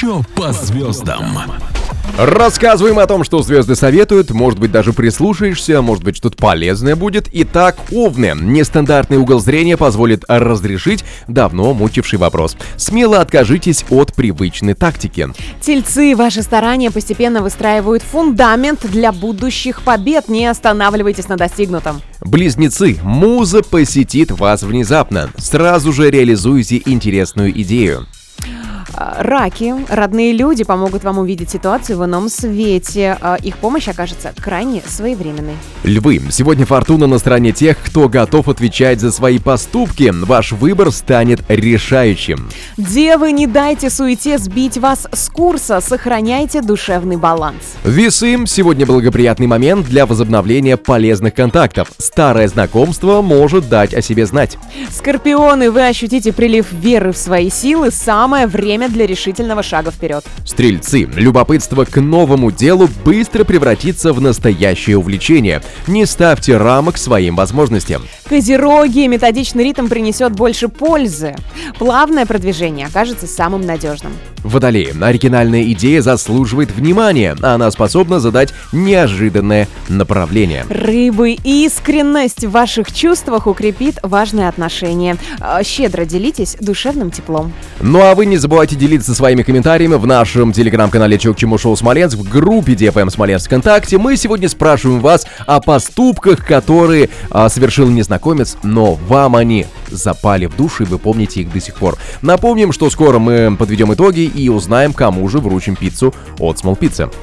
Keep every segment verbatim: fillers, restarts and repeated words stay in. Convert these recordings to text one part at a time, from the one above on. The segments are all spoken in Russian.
Чё по звездам? Рассказываем о том, что звезды советуют, может быть, даже прислушаешься, может быть, что-то полезное будет. Итак, овны. Нестандартный угол зрения позволит разрешить давно мучивший вопрос. Смело откажитесь от привычной тактики. Тельцы, ваши старания постепенно выстраивают фундамент для будущих побед. Не останавливайтесь на достигнутом. Близнецы. Муза посетит вас внезапно. Сразу же реализуйте интересную идею. Раки. Родные люди помогут вам увидеть ситуацию в ином свете. Их помощь окажется крайне своевременной. Львы. Сегодня фортуна на стороне тех, кто готов отвечать за свои поступки. Ваш выбор станет решающим. Девы, не дайте суете сбить вас с курса. Сохраняйте душевный баланс. Весы. Сегодня благоприятный момент для возобновления полезных контактов. Старое знакомство может дать о себе знать. Скорпионы. Вы ощутите прилив веры в свои силы. Самое время для решительного шага вперед. Стрельцы. Любопытство к новому делу быстро превратится в настоящее увлечение. Не ставьте рамок своим возможностям. Козероги. Методичный ритм принесет больше пользы. Плавное продвижение окажется самым надежным. Водолеи. Оригинальная идея заслуживает внимания. Она способна задать неожиданное направление. Рыбы. Искренность в ваших чувствах укрепит важные отношения. Щедро делитесь душевным теплом. Ну а вы не забывайте делиться своими комментариями в нашем телеграм-канале «Чё к чему шоу Смоленск», в группе ди эф эм Смоленск ВКонтакте. Мы сегодня спрашиваем вас о поступках, которые а, совершил незнакомец, но вам они запали в душу, и вы помните их до сих пор. Напомним, что скоро мы подведем итоги и узнаем, кому же вручим пиццу от Small Pizza.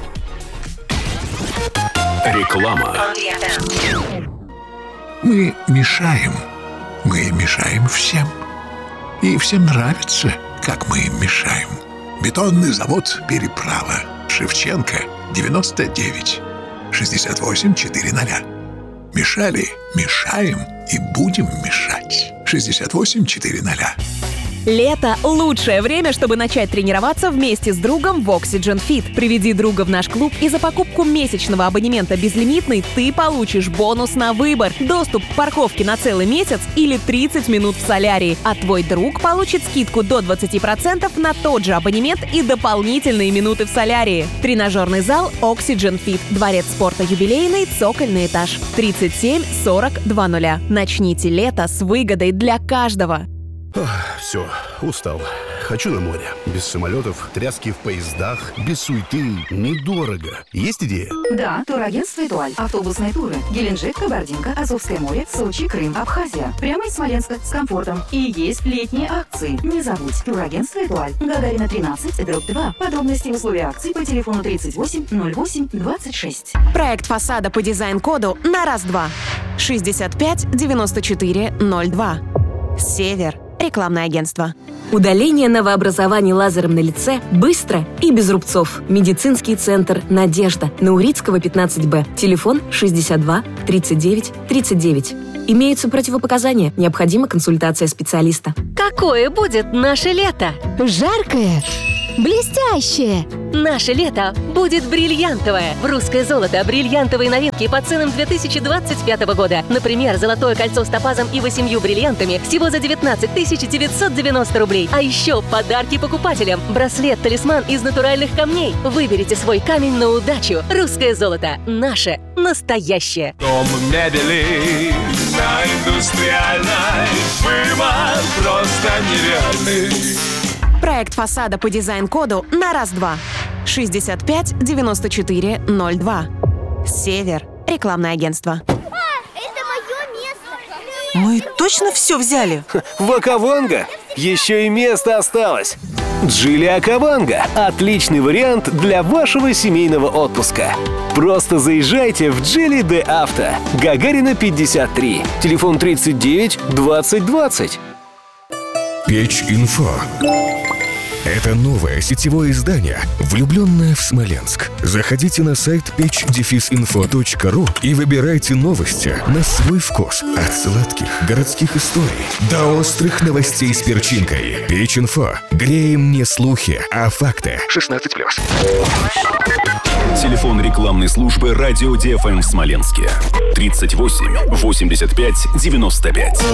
Реклама. Мы мешаем. Мы мешаем всем. И всем нравится, как мы им мешаем. Бетонный завод «Переправа». Шевченко, девяносто девять. шестьдесят восемь четыреста. Мешали, мешаем и будем мешать. шестьдесят восемь четыреста. Лето – лучшее время, чтобы начать тренироваться вместе с другом в Oxygen Fit. Приведи друга в наш клуб, и за покупку месячного абонемента безлимитный ты получишь бонус на выбор, доступ к парковке на целый месяц или тридцать минут в солярии. А твой друг получит скидку до двадцать процентов на тот же абонемент и дополнительные минуты в солярии. Тренажерный зал Oxygen Fit. Дворец спорта Юбилейный, цокольный этаж. тридцать семь сорок двадцать. Начните лето с выгодой для каждого. Все, устал. Хочу на море. Без самолетов, тряски в поездах, без суеты, недорого. Есть идея? Да, турагентство «Этуаль». Автобусные туры. Геленджик, Кабардинка, Азовское море, Сочи, Крым, Абхазия. Прямо из Смоленска, с комфортом. И есть летние акции. Не забудь. Турагентство «Этуаль». Гагарина тринадцать, дробь два. Подробности и условия акций по телефону тридцать восемь ноль восемь двадцать шесть. Проект фасада по дизайн-коду на раз-два. шестьдесят пять девяносто четыре ноль два. Север. Рекламное агентство. Удаление новообразований лазером на лице быстро и без рубцов. Медицинский центр «Надежда». Наурицкого, пятнадцать Б. Телефон шестьдесят два тридцать девять тридцать девять. Имеются противопоказания. Необходима консультация специалиста. Какое будет наше лето? Жаркое. Блестящее! Наше лето будет бриллиантовое. В «Русское золото» бриллиантовые новинки по ценам две тысячи двадцать пятого года. Например, золотое кольцо с топазом и восемью бриллиантами всего за девятнадцать тысяч девятьсот девяносто рублей. А еще подарки покупателям. Браслет-талисман из натуральных камней. Выберите свой камень на удачу. «Русское золото» – наше настоящее. Дом мебели на Индустриальной. Выбор просто нереальный. Проект фасада по дизайн-коду на раз-два. шестьдесят пять девяносто четыре ноль два. Север. Рекламное агентство. Мы точно все взяли? В Акаванго еще и место осталось. Джили Акаванго – отличный вариант для вашего семейного отпуска. Просто заезжайте в Джили де Авто. Гагарина пятьдесят три. Телефон тридцать девять двадцать двадцать. Печь.Инфо. Это новое сетевое издание, влюбленное в Смоленск. Заходите на сайт печь инфо точка ру и выбирайте новости на свой вкус. От сладких городских историй до острых новостей с перчинкой. Печь.Инфо. Греем не слухи, а факты. шестнадцать плюс. Телефон рекламной службы «Радио ди эф эм» в Смоленске. тридцать восемь восемьдесят пять девяносто пять.